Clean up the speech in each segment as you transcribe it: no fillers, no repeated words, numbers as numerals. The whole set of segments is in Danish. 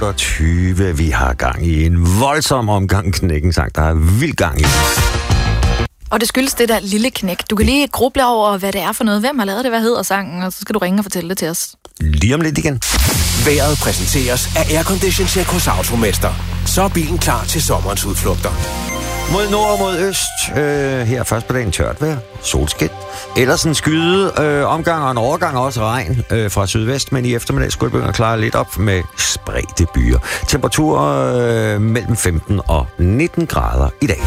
20. Vi har gang i en voldsom omgang knækkensang. Der er vild gang i. Og det skyldes det der lille knæk. Du kan lige gruble over, hvad det er for noget. Hvem har lavet det? Hvad hedder sangen? Og så skal du ringe og fortælle det til os. Lige om lidt igen. Vejret præsenteres af Aircondition Check hos Automester. Så er bilen klar til sommerens udflugter. Mod nord og mod øst. Her først på dagen tørt vejr. Solskin. Ellers en skyde omgang og en overgang også regn fra sydvest. Men i eftermiddag skulle det begynde at klare lidt op med spredte byer. Temperaturer mellem 15 og 19 grader i dag.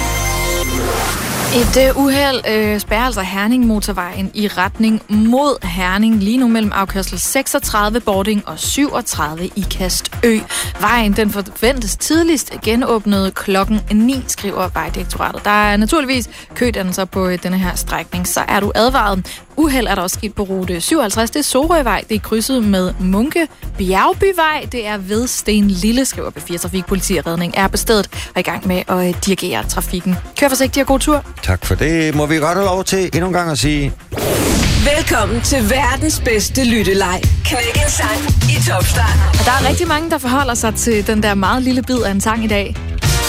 Et uheld spærrer altså Herning-motorvejen i retning mod Herning, lige nu mellem afkørsel 36 Bording og 37 i Kastø. Vejen den forventes tidligst genåbnet klokken 9, skriver Vejdirektoratet. Der er naturligvis kødannelser på denne her strækning, så er du advaret. Uheld er der også sket på rute 57, det er Sorøvej, det er krydset med Munke Bjergbyvej, det er ved Sten Lille, skriver B4 Trafikpoliti og Redning er på stedet og i gang med at dirigere trafikken. Kør forsigtigt og god tur. Tak for det. Må vi godt have lov til endnu en gang at sige... Velkommen til verdens bedste lytteleg. Knæk en sang i Topstart. Og der er rigtig mange, der forholder sig til den der meget lille bid af en sang i dag.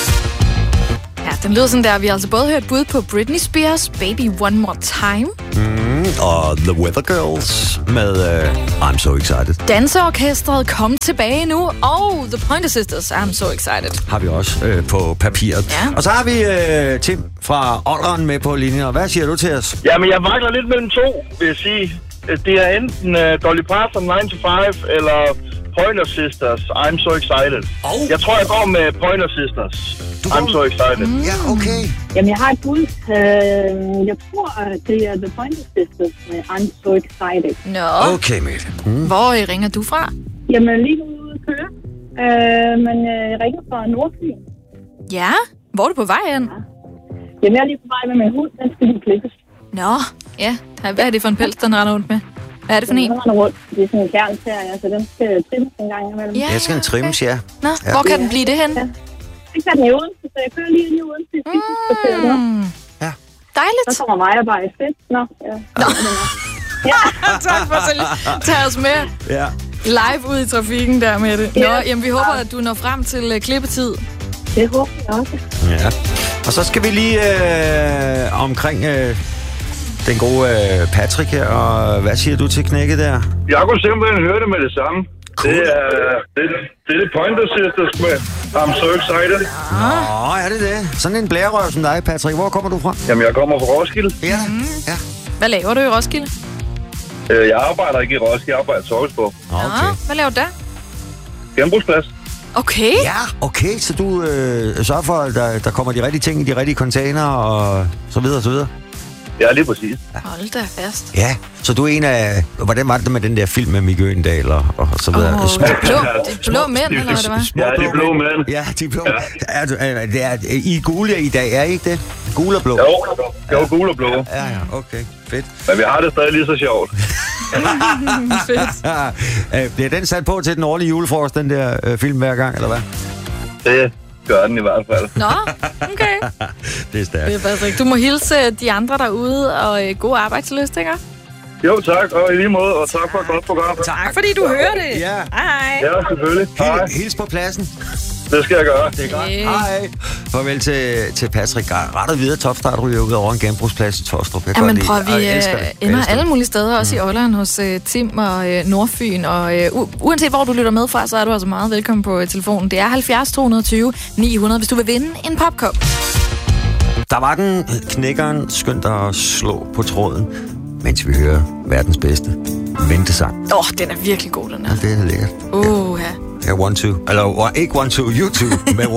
Ja, den lyder sådan der. Vi har altså både hørt bud på Britney Spears, Baby One More Time. Og The Weather Girls med I'm So Excited. Danseorkestret Kom Tilbage Nu, og The Pointer Sisters, I'm So Excited. Har vi også på papiret. Ja. Og så har vi Tim fra Olderen med på linjen. Og hvad siger du til os? Jamen, jeg vakler lidt mellem to, vil jeg sige. Det er enten Dolly Parton 9 to 5, eller Pointer Sisters, I'm So Excited. Jeg tror, jeg går med Pointer Sisters, I'm So Excited. Ja, okay. Jamen, jeg har et bud. Jeg tror, det er The Pointer Sisters med I'm So Excited. Nå. Okay, Mette. Hvor ringer du fra? Jamen, lige ude at køre. Men jeg ringer fra Nordfyn. Ja? Hvor er du på vej hen? Jamen, jeg er lige på vej med min hund. Den skal lige klippes. Nå, ja. Hvad er det for en pels, den render rundt med? Hvad er det for en? Den render rundt. Det er sådan en kernserie, så den skal trimmes en gang imellem. Ja. Jeg skal en trimmes, ja. Nå, hvor kan den blive det hen? Ja. Det kan den i Odense, så jeg kører lige ind i Odense. Ja. Dejligt. Så kommer vejarbejde fedt. Nå, ja. Tak for at tage os med Ja. live ud i trafikken der med det. Nå, jamen vi håber, at du når frem til klippetid. Det håber jeg også. Ja. Og så skal vi lige omkring den gode Patrick her. Og hvad siger du til knækket der? Jeg kunne simpelthen høre det med det samme. Cool. Det er The Pointer Sisters med I'm So Excited. Er det? Sådan en blærerøv som dig, Patrick. Hvor kommer du fra? Jamen, jeg kommer fra Roskilde. Ja. Hvad laver du i Roskilde? Jeg arbejder ikke i Roskilde, jeg arbejder i Torgesborg. Okay. Hvad laver du der? Genbrugsplads. Okay. Ja, okay. Så du sørger for, at der kommer de rigtige ting i de rigtige container og så videre og så videre? Ja, lige præcis. Hold da fast. Ja, så du er en af... Hvordan var det med den der film med Mikke Øgendahl og så videre? Det er blå mænd, eller hvad det var? Ja, de blå mænd. Ja, de blå. Ja. I er gule i dag, er I ikke det? Gule og blå? Jo, gul og blå. Ja, okay. Fedt. Men vi har det stadig lige så sjovt. Fedt. Bliver den sat på til den årlige julefrokost, den der film hver gang, eller hvad? Det gør den i hvert fald. Nå, okay. Det er stærkt. Det er Patrick. Du må hilse de andre derude, og god arbejdslyst, ikke? Jo, tak. Og i lige måde, og tak for et godt program. Tak, fordi du hører det. Ja. Hej. Ja, selvfølgelig. Hej. Hils på pladsen. Det skal jeg gøre. Det er godt. Hej. Farvel til Patrick. Rettet videre Topstart ryger ud over en genbrugsplads i Torstrup. Jamen prøv, vi ender alle mulige steder, også i Olderen hos Tim og Nordfyn. Og uanset hvor du lytter med fra, så er du altså meget velkommen på telefonen. Det er 70 220 900, hvis du vil vinde en popkop. Der var den knækkeren skønt at slå på tråden, mens vi hører verdens bedste ventesang. Den er virkelig god, den her. Ja, det er lækkert. Ja. Ja, One Two. Eller ikke One Two, U2 med